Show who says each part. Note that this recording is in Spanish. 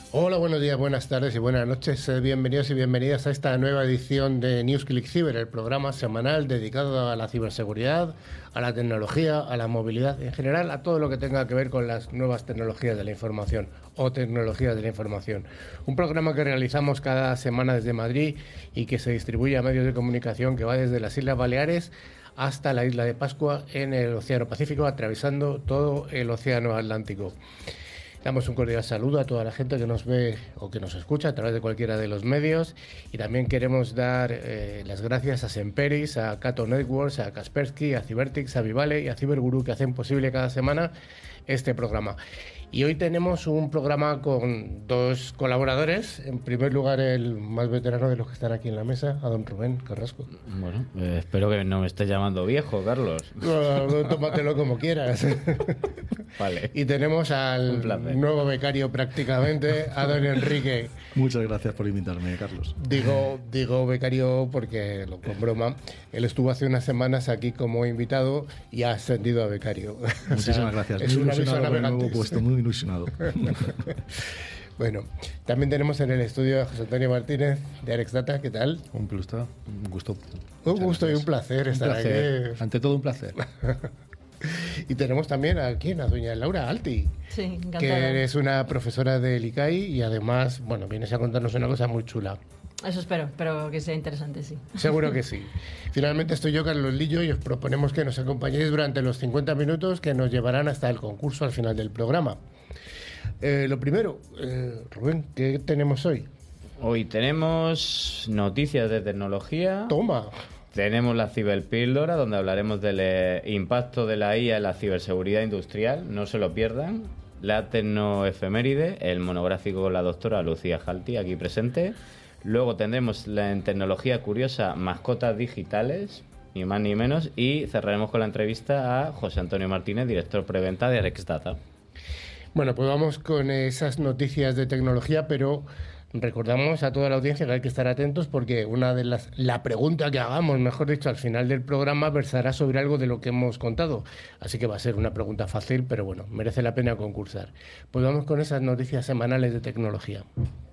Speaker 1: Hola, buenos días, buenas tardes y buenas noches. Bienvenidos y bienvenidas a esta nueva edición de NewsClick Cyber, el programa semanal dedicado a la ciberseguridad, a la tecnología, a la movilidad, en general a todo lo que tenga que ver con las nuevas tecnologías de la información o tecnologías de la información. Un programa que realizamos cada semana desde Madrid y que se distribuye a medios de comunicación que va desde las Islas Baleares hasta la isla de Pascua en el Océano Pacífico, atravesando todo el Océano Atlántico. Damos un cordial saludo a toda la gente que nos ve o que nos escucha a través de cualquiera de los medios, y también queremos dar las gracias a Semperis, a Cato Networks, a Kaspersky, a Cybertix, a Vivale y a Cyberguru, que hacen posible cada semana este programa. Y hoy tenemos un programa con dos colaboradores. En primer lugar, el más veterano de los que están aquí en la mesa, a don Rubén Carrasco.
Speaker 2: Bueno, espero que no me estés llamando viejo, Carlos.
Speaker 1: No, tómatelo como quieras.
Speaker 2: Vale.
Speaker 1: Y tenemos al nuevo becario prácticamente, a don Enrique.
Speaker 3: Muchas gracias por invitarme, Carlos.
Speaker 1: Digo becario porque, con broma, él estuvo hace unas semanas aquí como invitado y ha ascendido a becario.
Speaker 3: Muchísimas gracias.
Speaker 1: Es un aviso a navegantes.
Speaker 3: Puesto, muy ilusionado.
Speaker 1: Bueno, también tenemos en el estudio a José Antonio Martínez de Arex Data. ¿Qué tal?
Speaker 3: Un gusto.
Speaker 1: Un gusto y un placer estar aquí.
Speaker 3: Ante todo, un placer.
Speaker 1: Y tenemos también aquí a doña Laura Alti,
Speaker 4: sí, encantada,
Speaker 1: que es una profesora del ICAI y además, bueno, vienes a contarnos una cosa muy chula.
Speaker 4: Eso espero que sea interesante, sí.
Speaker 1: Seguro que sí. Finalmente estoy yo, Carlos Lillo, y os proponemos que nos acompañéis durante los 50 minutos que nos llevarán hasta el concurso al final del programa. Lo primero, Rubén, ¿qué tenemos hoy?
Speaker 2: Hoy tenemos noticias de tecnología.
Speaker 1: Toma.
Speaker 2: Tenemos la ciberpíldora, donde hablaremos del impacto de la IA en la ciberseguridad industrial. No se lo pierdan. La tecnoefeméride, el monográfico con la doctora Lucía Jalti, aquí presente. Luego tendremos en tecnología curiosa mascotas digitales, ni más ni menos. Y cerraremos con la entrevista a José Antonio Martínez, director preventa de Arex Data.
Speaker 1: Bueno, pues vamos con esas noticias de tecnología, pero recordamos a toda la audiencia que hay que estar atentos porque la pregunta que hagamos, mejor dicho, al final del programa versará sobre algo de lo que hemos contado. Así que va a ser una pregunta fácil, pero bueno, merece la pena concursar. Pues vamos con esas noticias semanales de tecnología.